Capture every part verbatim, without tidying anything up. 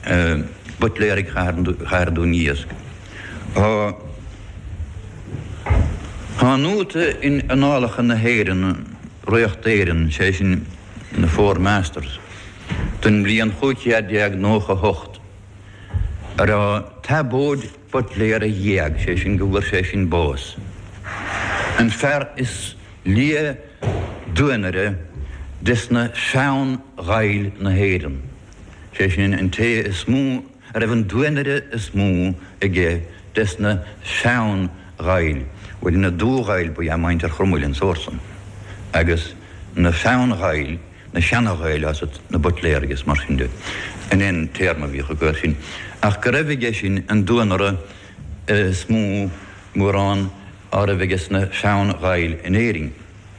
but léir chaardú níos. Tá núta in análacha na héireann roiocht éireann sé sin na Four Masters. Dun blian chuicead deag nócha hocht. Ar a tabód but léir a dhéag sé sin go bhfuair sé sin bós. An fear is lia duanare disna sean gail na héireann. Sé sin an té is smú ar a bhan duanare is smú ige disna sean gail. Bhfuil na dúgail bu a maint ar chormúil an sórsan. Agus na sean gail, na seanna gail as na butléirgus mar sin de. An ein téarma bhí go gur sin. Ach go raibh sin an duanare smú mórán ar a bhegus na sean gail in éiring.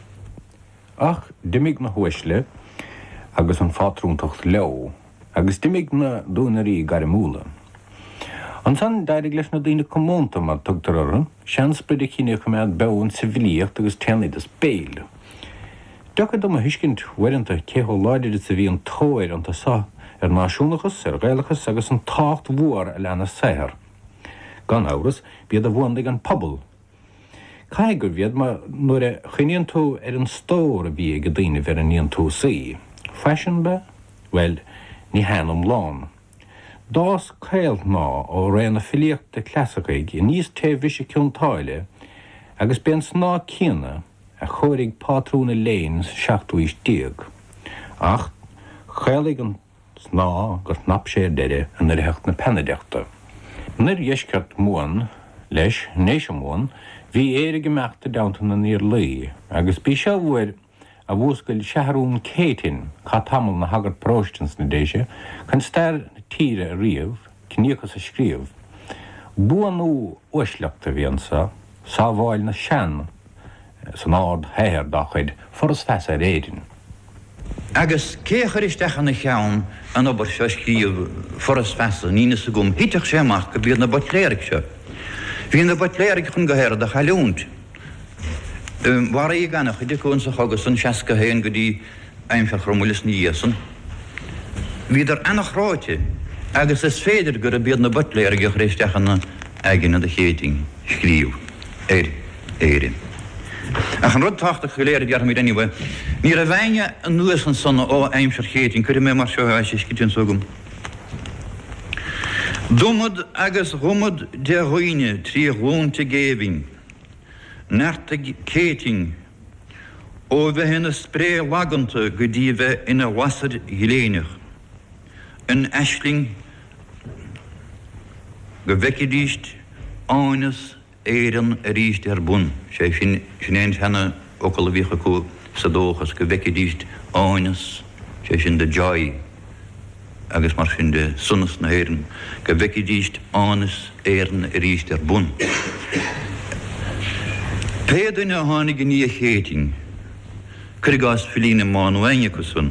Ach, dimig na huisle, agus an fátrúntocht leo, agus dimig na dúnarí gar múla. An san dairig leis na dtíine commónta má tugtar orra, sean spridig cíine go mead beún civilíocht agus teanlaid is béil. Decha do a hiiscint waranta cého láidir sa bhí an tóir an sa ar náisiúnachas, ar gailachas agus an tácht mhuar a leanna saithar. Gan áras, bíad a bhuandig an pobl. Caigur bhíad mar nuair a chuineann tú ar an stór a bhí go daoine bhar an íon tú saí. Fashion be? Well, ní hanam lán. Dás cailt ná ó réanna filiíochta clasachaig i níos té bhise ciúntáile agus ben sná cíanna a chóirigh pátrúna léin seachtú is díag. Ach, chailig an sná gur nap sé deire an ar hecht na penadeachta. Nir dheisceart móin leis néis móin bhí éirigh meachta daanta na níor lí agus bí se bhfuir a bhúscail seaharún céitin cá tamil na hagart próistans na déise chun stair tíre a riamh cníochas a scríomh. Buanú uisleachta bhíonsa sa bháil na sean san ád héir dachaid foras fesa réirin. Agus céchar isteach na cheann an obair se scríomh foras fesa nína sa gum hiteach séach go bíad na botléirigh se. Bhí na botléirigh chun go héir a chailúnt. War í ganach idir cún sa chogus an seaca héin go dtí aimfear chromulas níosan. Bhí ar annach ráite, agus is féidir gur a bíad na botléirigh réisteach na aigean a chéting scríomh éir éirin. Ach an rud táchtach go léir dearm í anyway, ní a bhaine an nuas an sanna ó aimfear chéting, chuir mé mar seo sé scitin sogum. Dumad agus rumad de roine trí rúnta géving, nerta céting, ó bheith hena spré laganta go dtí bheith ina wasad ghiléinech. An eisling go bheicidíist áinas éireann a ríist ar bun. sé sin sin hena ócail a bhícha có sa dóchas go bheicidíist áinas, sé sin de joy agus mar sin de sunnas na éireann, go bheicidíist áinas éireann a ríist ar bun. Pédaine a tháinig ní a chéting, chuirgás filína mánu aine go sun.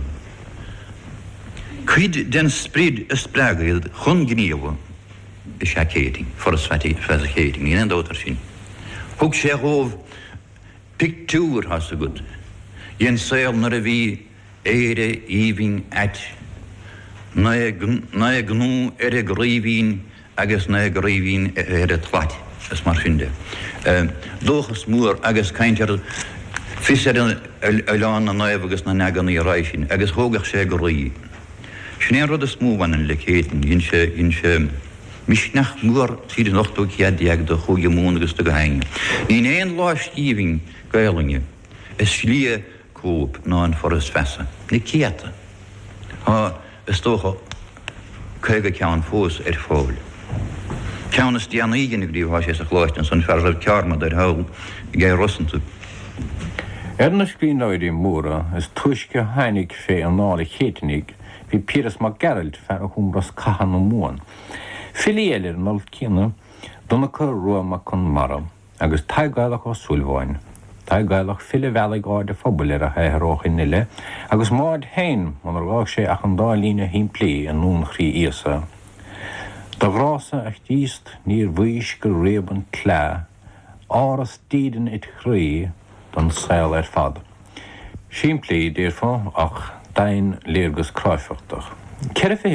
Cuid den spríd is spregad chun gníomha is sé chéting, foras feta chéting, ní an dótar sin. Thug sé rómh pictúr has a gud. Dhéan saoil nar a bhí éire íhín ait, na a gnú ar a gríomhín agus na a gríomhín ar a tlaid, is mar sin de. Dóchas mór agus caintear fis ar a leán na naibh agus na negan í ráisin, agus thógach sé go rí. Sin rud a smúhain le chétain, hín sé hín sé misneach mór tíad nachtú ceaddeag do chuige mún agus do go hain. Ní éon lá scíomhín gailinge is slí cóp ná an foras fesa. Ní céata. Tá is tócha chuige ceann fós ar fáil. Ceann is deanna ígin gríomh sé sa chláistin san fearar cearmad ar hail i gé rossanta. Er na scrínáirí móra is tuisce hainnig sé an nála chétanig hí Piras mac Geralt fer a chumras cahan ó móin. Filiélir nol cína donna chu ruama chun mara, agus taigealach ó súlháin. Taigealach fili bhealaigh áide fphobal ar a héthrócha nile, agus máid hain man ar gách sé ach an dá lína himplí an nún chrí íosa. Da grása ach díist níor bhuis go réban clá, áras dídan it chrí don saoil ar fad. Siimplí déirfá ach dain léargus cráiseachtach. Ceir